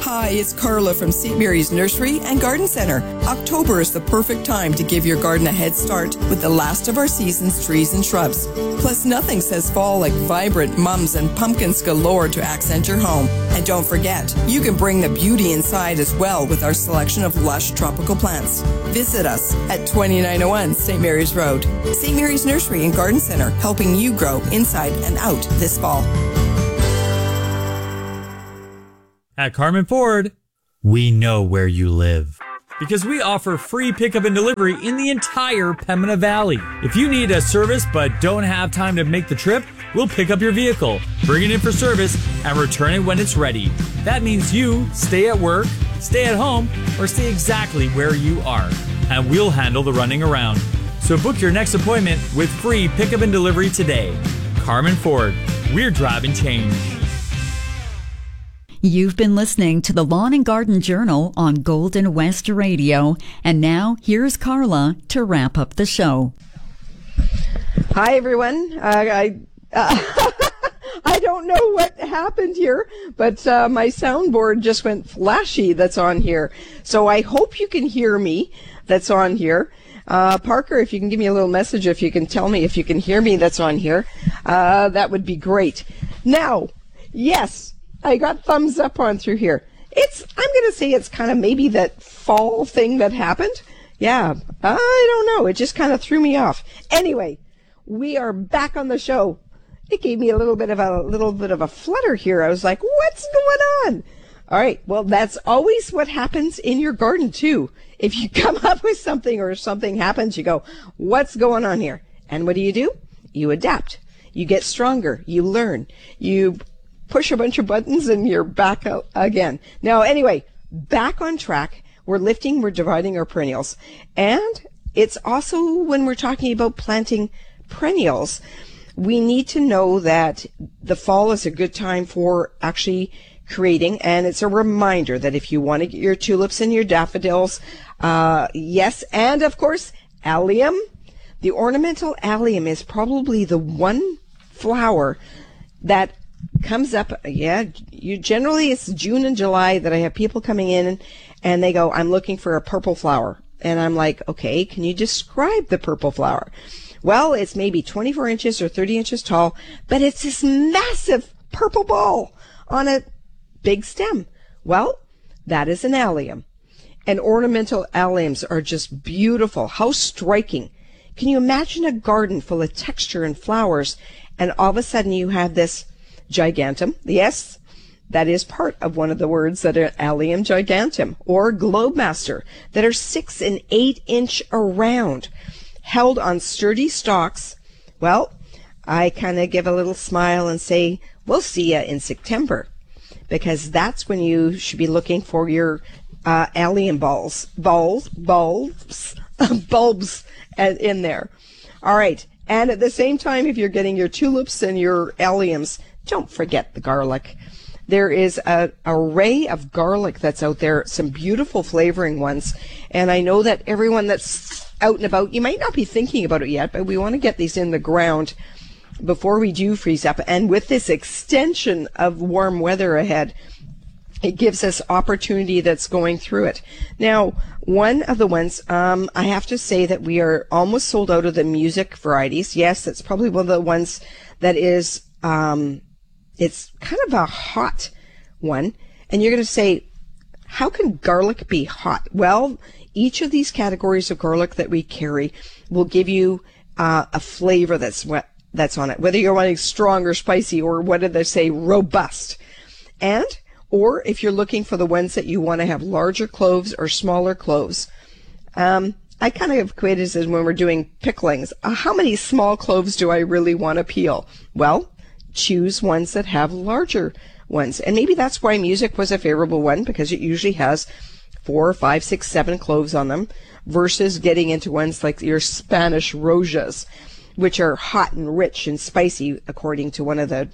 Hi, it's Carla from St. Mary's Nursery and Garden Center. October is the perfect time to give your garden a head start with the last of our season's trees and shrubs. Plus, nothing says fall like vibrant mums and pumpkins galore to accent your home. And don't forget, you can bring the beauty inside as well with our selection of lush tropical plants. Visit us at 2901 St. Mary's Road. St. Mary's Nursery and Garden Center, helping you grow inside and out this fall. At Carmen Ford, we know where you live because we offer free pickup and delivery in the entire Pembina Valley. If you need a service but don't have time to make the trip, we'll pick up your vehicle, bring it in for service, and return it when it's ready. That means you stay at work, stay at home, or stay exactly where you are, and we'll handle the running around. So book your next appointment with free pickup and delivery today. Carmen Ford, we're driving change. You've been listening to the Lawn and Garden Journal on Golden West Radio. And now, here's Carla to wrap up the show. Hi, everyone. I don't know what happened here, but my soundboard just went flashy that's on here. So I hope you can hear me that's on here. Parker, if you can give me a little message, if you can tell me if you can hear me that's on here, that would be great. Now, yes, I got thumbs up on through here. I'm going to say it's kind of maybe that fall thing that happened. Yeah, I don't know. It just kind of threw me off. Anyway, we are back on the show. It gave me a little bit of a flutter here. I was like, what's going on? All right. Well, that's always what happens in your garden too. If you come up with something or something happens, you go, what's going on here? And what do? You adapt. You get stronger. You learn. You push a bunch of buttons and you're back out again. Now, anyway, back on track. We're lifting, we're dividing our perennials. And it's also when we're talking about planting perennials, we need to know that the fall is a good time for actually creating. And it's a reminder that if you want to get your tulips and your daffodils, yes, and of course, allium. The ornamental allium is probably the one flower that comes up, generally it's June and July that I have people coming in and they go, I'm looking for a purple flower. And I'm like, okay, can you describe the purple flower? Well, it's maybe 24 inches or 30 inches tall, but it's this massive purple ball on a big stem. Well, that is an allium. And ornamental alliums are just beautiful. How striking. Can you imagine a garden full of texture and flowers, and all of a sudden you have this gigantum? Yes, that is part of one of the words that are allium gigantum or globemaster that are 6 and 8 inch around, held on sturdy stalks. Well, I kind of give a little smile and say, we'll see you in September, because that's when you should be looking for your allium bulbs in there. All right. And at the same time, if you're getting your tulips and your alliums, don't forget the garlic. There is an array of garlic that's out there, some beautiful flavoring ones. And I know that everyone that's out and about, you might not be thinking about it yet, but we want to get these in the ground before we do freeze up. And with this extension of warm weather ahead, it gives us opportunity that's going through it. Now, one of the ones, I have to say that we are almost sold out of the music varieties. Yes, that's probably one of the ones that is, it's kind of a hot one. And you're going to say, how can garlic be hot? Well, each of these categories of garlic that we carry will give you a flavor that's on it, whether you're wanting strong or spicy, or what did they say, robust. Or if you're looking for the ones that you want to have larger cloves or smaller cloves. I kind of equate it as when we're doing picklings. How many small cloves do I really want to peel? Well, choose ones that have larger ones. And maybe that's why music was a favorable one, because it usually has 4, 5, 6, 7 cloves on them, versus getting into ones like your Spanish rosas, which are hot and rich and spicy, according to one of the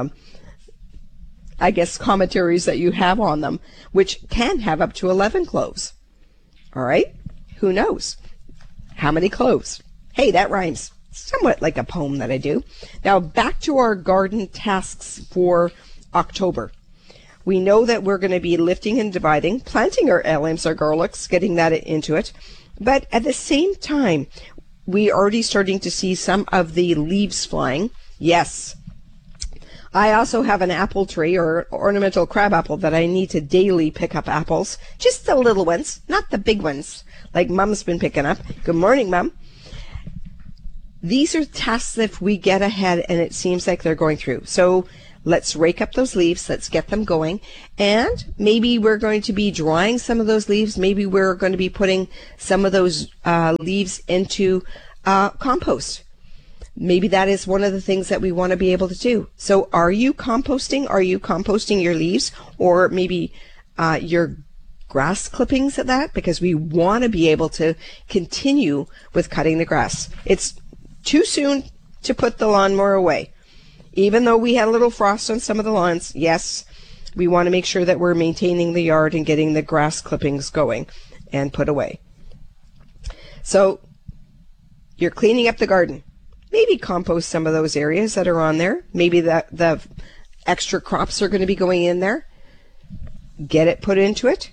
commentaries that you have on them, which can have up to 11 cloves. All right? Who knows? How many cloves? Hey, that rhymes. Somewhat like a poem that I do. Now, back to our garden tasks for October. We know that we're going to be lifting and dividing, planting our alliums, our garlics, getting that into it. But at the same time, we are already starting to see some of the leaves flying. Yes. I also have an apple tree or ornamental crabapple that I need to daily pick up apples. Just the little ones, not the big ones, like Mom's been picking up. Good morning, Mom. These are tasks that we get ahead and it seems like they're going through. So let's rake up those leaves. Let's get them going. And maybe we're going to be drying some of those leaves. Maybe we're going to be putting some of those leaves into compost. Maybe that is one of the things that we want to be able to do. So are you composting? Are you composting your leaves or maybe your grass clippings at that? Because we want to be able to continue with cutting the grass. It's too soon to put the lawnmower away. Even though we had a little frost on some of the lawns, yes, we want to make sure that we're maintaining the yard and getting the grass clippings going and put away. So you're cleaning up the garden. Maybe compost some of those areas that are on there. Maybe the extra crops are going to be going in there. Get it put into it.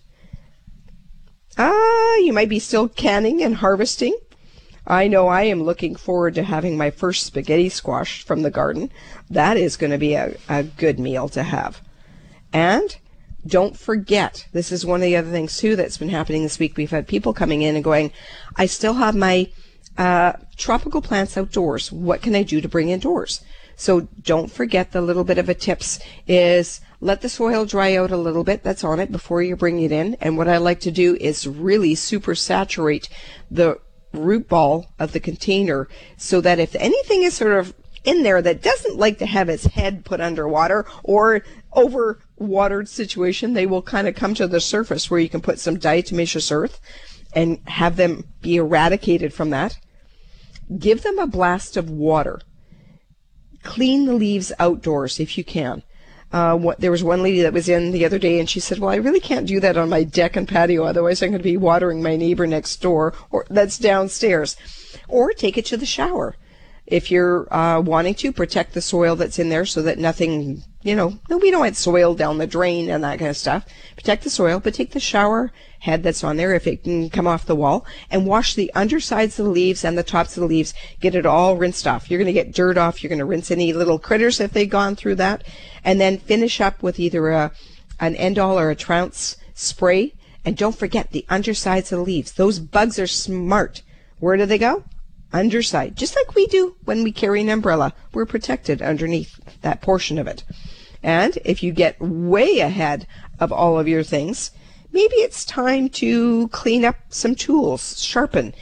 You might be still canning and harvesting. I know I am looking forward to having my first spaghetti squash from the garden. That is going to be a good meal to have. And don't forget, this is one of the other things too that's been happening this week. We've had people coming in and going, I still have my tropical plants outdoors. What can I do to bring indoors? So don't forget the little bit of a tips is let the soil dry out a little bit that's on it before you bring it in. And what I like to do is really super saturate the root ball of the container so that if anything is sort of in there that doesn't like to have its head put underwater or over watered situation, they will kind of come to the surface where you can put some diatomaceous earth and have them be eradicated from that. Give them a blast of water. Clean the leaves outdoors if you can. There was one lady that was in the other day and she said, well, I really can't do that on my deck and patio, otherwise I'm going to be watering my neighbor next door or that's downstairs. Or take it to the shower. If you're wanting to protect the soil that's in there so that nothing, we don't want soil down the drain and that kind of stuff. Protect the soil, but take the shower head that's on there if it can come off the wall and wash the undersides of the leaves and the tops of the leaves. Get it all rinsed off. You're going to get dirt off. You're going to rinse any little critters if they've gone through that. And then finish up with either an Endol or a Trounce spray. And don't forget the undersides of the leaves. Those bugs are smart. Where do they go? Underside. Just like we do when we carry an umbrella. We're protected underneath that portion of it. And if you get way ahead of all of your things, maybe it's time to clean up some tools, sharpen,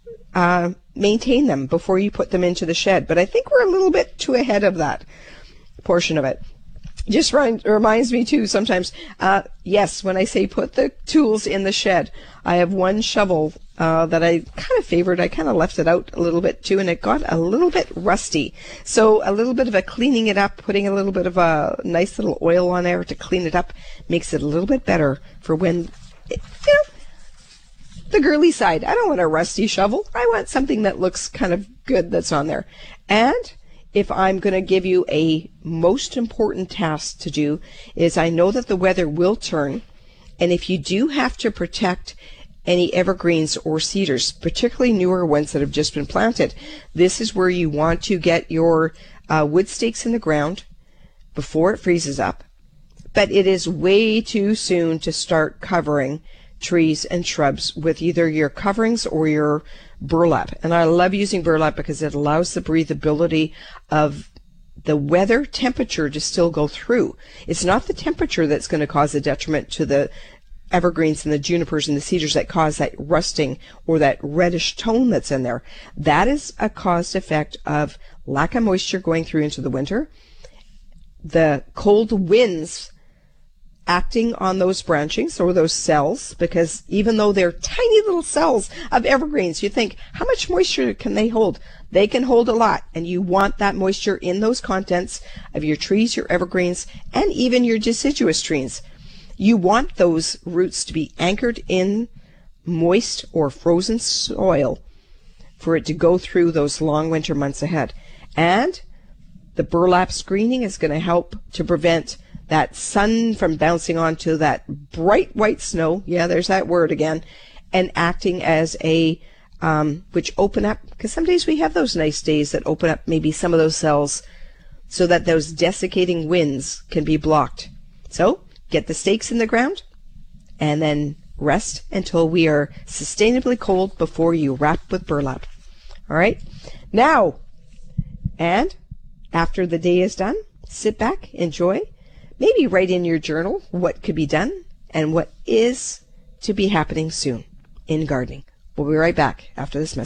maintain them before you put them into the shed. But I think we're a little bit too ahead of that portion of it. Just reminds me too sometimes, yes, when I say put the tools in the shed, I have one shovel that I kind of favored. I kind of left it out a little bit too, and it got a little bit rusty. So a little bit of a cleaning it up, putting a little bit of a nice little oil on there to clean it up makes it a little bit better for when, the girly side. I don't want a rusty shovel. I want something that looks kind of good that's on there. And if I'm going to give you a most important task to do is I know that the weather will turn, and if you do have to protect any evergreens or cedars, particularly newer ones that have just been planted, this is where you want to get your wood stakes in the ground before it freezes up. But it is way too soon to start covering trees and shrubs with either your coverings or your burlap. And I love using burlap because it allows the breathability of the weather temperature to still go through. It's not the temperature that's going to cause a detriment to the evergreens and the junipers and the cedars that cause that rusting or that reddish tone that's in there. That is a caused effect of lack of moisture going through into the winter, the cold winds acting on those branchings or those cells, because even though they're tiny little cells of evergreens, you think, how much moisture can they hold? They can hold a lot, and you want that moisture in those contents of your trees, your evergreens, and even your deciduous trees. You want those roots to be anchored in moist or frozen soil for it to go through those long winter months ahead. And the burlap screening is going to help to prevent that sun from bouncing onto that bright white snow. Yeah, there's that word again. And acting as a, which open up, because some days we have those nice days that open up maybe some of those cells so that those desiccating winds can be blocked. So get the stakes in the ground and then rest until we are sustainably cold before you wrap with burlap. All right. Now, and after the day is done, sit back, enjoy, maybe write in your journal what could be done and what is to be happening soon in gardening. We'll be right back after this message.